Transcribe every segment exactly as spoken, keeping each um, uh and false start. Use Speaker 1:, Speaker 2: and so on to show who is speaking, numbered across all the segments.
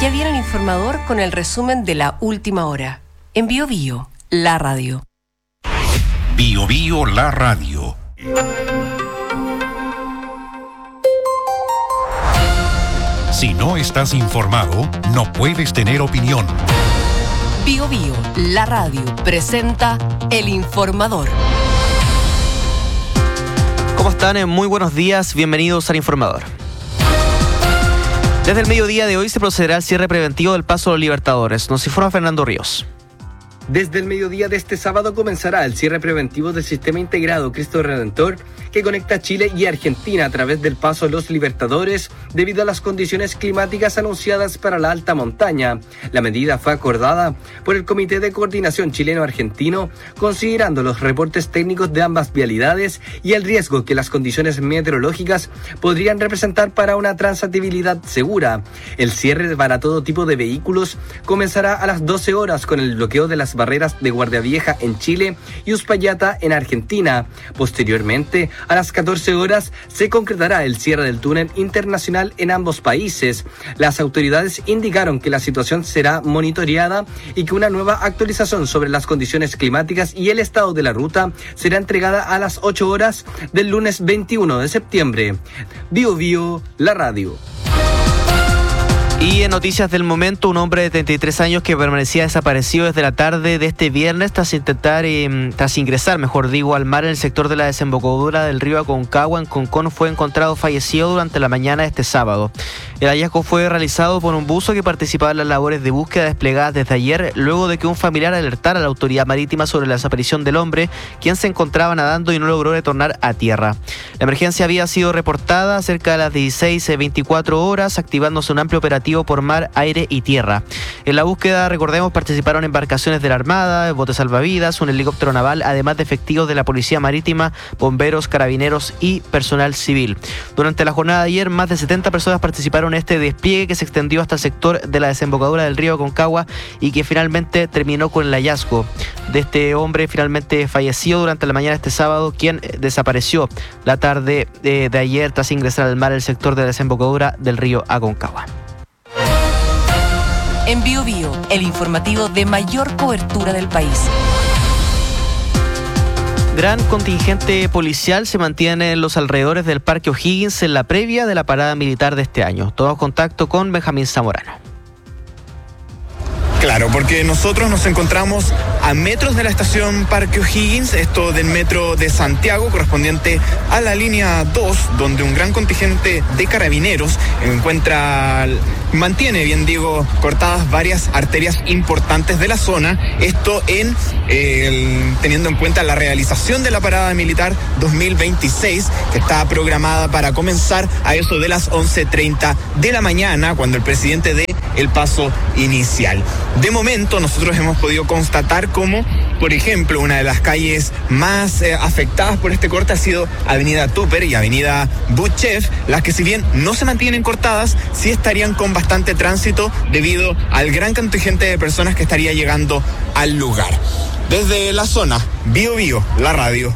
Speaker 1: Ya viene el informador con el resumen de la última hora. En Bio Bio, la radio.
Speaker 2: Bio Bio, la radio. Si no estás informado, no puedes tener opinión.
Speaker 1: Bio Bio, la radio, presenta El Informador.
Speaker 3: ¿Cómo están? Muy buenos días, bienvenidos al Informador. Desde el mediodía de hoy se procederá al cierre preventivo del Paso de los Libertadores. Nos informa Fernando Ríos.
Speaker 4: Desde el mediodía de este sábado comenzará el cierre preventivo del Sistema Integrado Cristo Redentor que conecta Chile y Argentina a través del Paso de los Libertadores debido a las condiciones climáticas anunciadas para la alta montaña. La medida fue acordada por el Comité de Coordinación Chileno-Argentino considerando los reportes técnicos de ambas vialidades y el riesgo que las condiciones meteorológicas podrían representar para una transitabilidad segura. El cierre para todo tipo de vehículos comenzará a las doce horas con el bloqueo de las barreras de Guardia Vieja en Chile y Uspallata en Argentina. Posteriormente, a las catorce horas, se concretará el cierre del túnel internacional en ambos países. Las autoridades indicaron que la situación será monitoreada y que una nueva actualización sobre las condiciones climáticas y el estado de la ruta será entregada a las ocho horas del lunes veintiuno de septiembre. Bio Bio, la radio.
Speaker 3: Y en noticias del momento, un hombre de treinta y tres años que permanecía desaparecido desde la tarde de este viernes tras intentar, eh, tras ingresar, mejor digo, al mar en el sector de la desembocadura del río Aconcagua en Concón, fue encontrado fallecido durante la mañana de este sábado. El hallazgo fue realizado por un buzo que participaba en las labores de búsqueda desplegadas desde ayer, luego de que un familiar alertara a la autoridad marítima sobre la desaparición del hombre, quien se encontraba nadando y no logró retornar a tierra. La emergencia había sido reportada cerca de las dieciséis veinticuatro horas, activándose un amplio operativo por mar, aire y tierra. En la búsqueda, recordemos, participaron embarcaciones de la Armada, botes salvavidas, un helicóptero naval, además de efectivos de la Policía Marítima, bomberos, carabineros y personal civil. Durante la jornada de ayer, más de setenta personas participaron en este despliegue que se extendió hasta el sector de la desembocadura del río Aconcagua y que finalmente terminó con el hallazgo de este hombre finalmente fallecido durante la mañana de este sábado, quien desapareció la tarde de, de ayer tras ingresar al mar en el sector de la desembocadura del río Aconcagua.
Speaker 1: En Bio Bio, el informativo de mayor cobertura del país.
Speaker 3: Gran contingente policial se mantiene en los alrededores del Parque O'Higgins en la previa de la parada militar de este año. Todo contacto con Benjamín Zamorano.
Speaker 5: Claro, porque nosotros nos encontramos a metros de la estación Parque O'Higgins, esto del metro de Santiago, correspondiente a la línea dos, donde un gran contingente de carabineros encuentra, mantiene, bien digo, cortadas varias arterias importantes de la zona, esto en eh, teniendo en cuenta la realización de la parada militar dos mil veintiséis, que está programada para comenzar a eso de las once treinta de la mañana, cuando el presidente dé el paso inicial. De momento, nosotros hemos podido constatar cómo, por ejemplo, una de las calles más eh, afectadas por este corte ha sido Avenida Tupper y Avenida Buchef, las que si bien no se mantienen cortadas, sí estarían con bastante tránsito debido al gran contingente de personas que estaría llegando al lugar. Desde la zona, Bio Bio, la radio.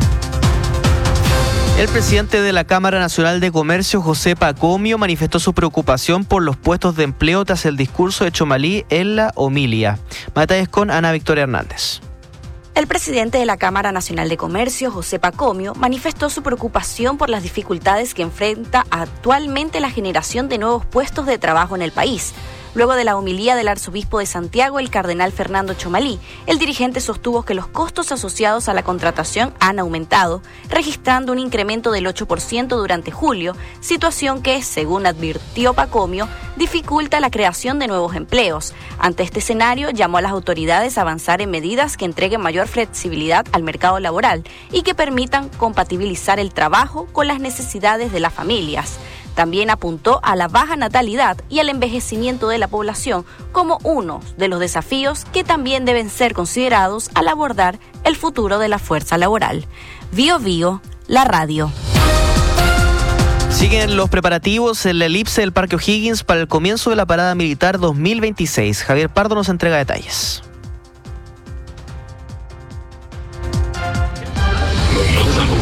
Speaker 3: El presidente de la Cámara Nacional de Comercio, José Pacomio, manifestó su preocupación por los puestos de empleo tras el discurso de Chomalí en la homilia. Más detalles con Ana Victoria Hernández.
Speaker 6: El presidente de la Cámara Nacional de Comercio, José Pacomio, manifestó su preocupación por las dificultades que enfrenta actualmente la generación de nuevos puestos de trabajo en el país. Luego de la homilía del arzobispo de Santiago, el cardenal Fernando Chomalí, el dirigente sostuvo que los costos asociados a la contratación han aumentado, registrando un incremento del ocho por ciento durante julio, situación que, según advirtió Pacomio, dificulta la creación de nuevos empleos. Ante este escenario, llamó a las autoridades a avanzar en medidas que entreguen mayor flexibilidad al mercado laboral y que permitan compatibilizar el trabajo con las necesidades de las familias. También apuntó a la baja natalidad y al envejecimiento de la población como uno de los desafíos que también deben ser considerados al abordar el futuro de la fuerza laboral. Bio Bio, la radio.
Speaker 3: Siguen los preparativos en la elipse del Parque O'Higgins para el comienzo de la parada militar dos mil veintiséis. Javier Pardo nos entrega detalles.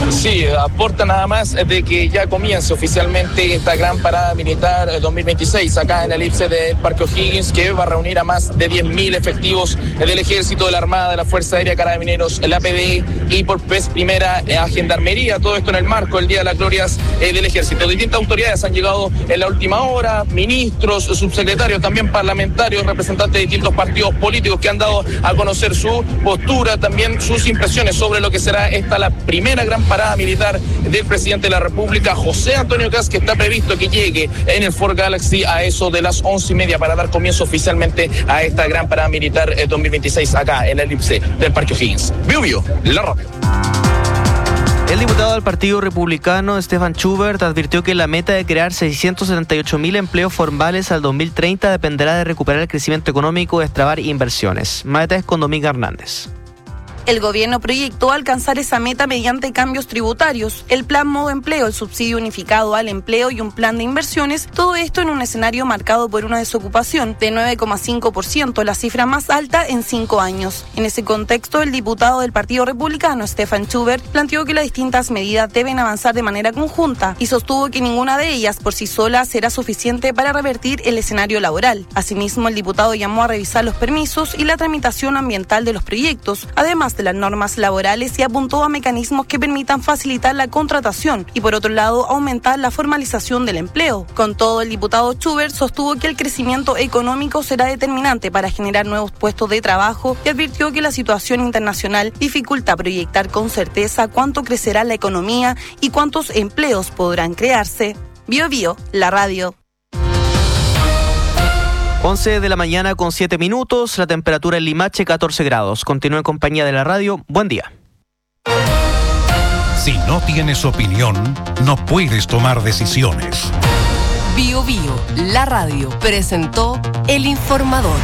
Speaker 7: Sí, aporta nada más de que ya comience oficialmente esta gran parada militar dos mil veintiséis acá en el elipse del Parque O'Higgins, que va a reunir a más de diez mil efectivos del Ejército, de la Armada, de la Fuerza Aérea, Carabineros, la P D I y por vez primera a Gendarmería. Todo esto en el marco del Día de las Glorias eh, del Ejército. Distintas autoridades han llegado en la última hora, ministros, subsecretarios, también parlamentarios, representantes de distintos partidos políticos que han dado a conocer su postura, también sus impresiones sobre lo que será esta la primera gran parada militar del presidente de la República, José Antonio Kast, que está previsto que llegue en el Ford Galaxy a eso de las once y media para dar comienzo oficialmente a esta gran parada militar eh, dos mil veintiséis acá en el elipse del Parque O'Higgins. Bio Bio, la radio.
Speaker 3: El diputado del Partido Republicano, Stefan Schubert, advirtió que la meta de crear seiscientos setenta y ocho mil empleos formales al dos mil treinta dependerá de recuperar el crecimiento económico y destrabar inversiones. Más detalles con Dominga Hernández.
Speaker 8: El gobierno proyectó alcanzar esa meta mediante cambios tributarios, el plan Modo Empleo, el subsidio unificado al empleo y un plan de inversiones, todo esto en un escenario marcado por una desocupación de nueve coma cinco por ciento, la cifra más alta en cinco años. En ese contexto, el diputado del Partido Republicano, Stefan Schubert, planteó que las distintas medidas deben avanzar de manera conjunta y sostuvo que ninguna de ellas por sí sola será suficiente para revertir el escenario laboral. Asimismo, el diputado llamó a revisar los permisos y la tramitación ambiental de los proyectos, además de las normas laborales, y apuntó a mecanismos que permitan facilitar la contratación y, por otro lado, aumentar la formalización del empleo. Con todo, el diputado Schubert sostuvo que el crecimiento económico será determinante para generar nuevos puestos de trabajo y advirtió que la situación internacional dificulta proyectar con certeza cuánto crecerá la economía y cuántos empleos podrán crearse. Bio Bio, la radio.
Speaker 3: once de la mañana con siete minutos, la temperatura en Limache catorce grados. Continúa en compañía de la radio. Buen día.
Speaker 2: Si no tienes opinión, no puedes tomar decisiones.
Speaker 1: Bio Bio, la radio, presentó El Informador.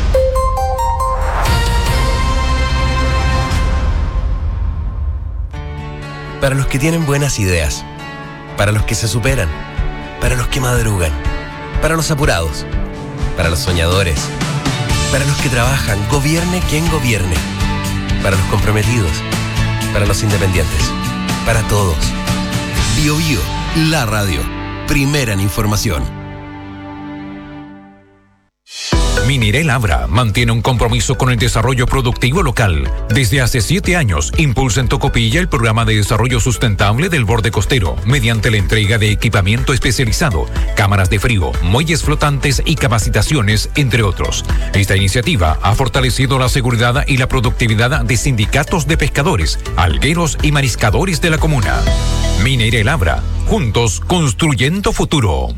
Speaker 9: Para los que tienen buenas ideas, para los que se superan, para los que madrugan, para los apurados, para los soñadores, para los que trabajan, gobierne quien gobierne, para los comprometidos, para los independientes, para todos. Bio Bio, la radio, primera en información.
Speaker 10: Mineral Abra mantiene un compromiso con el desarrollo productivo local. Desde hace siete años impulsa en Tocopilla el programa de desarrollo sustentable del borde costero mediante la entrega de equipamiento especializado, cámaras de frío, muelles flotantes y capacitaciones, entre otros. Esta iniciativa ha fortalecido la seguridad y la productividad de sindicatos de pescadores, algueros y mariscadores de la comuna. Mineral Abra, juntos construyendo futuro.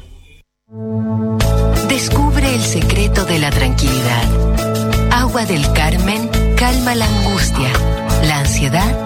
Speaker 11: Descubre el secreto de la tranquilidad. Agua del Carmen calma la angustia, la ansiedad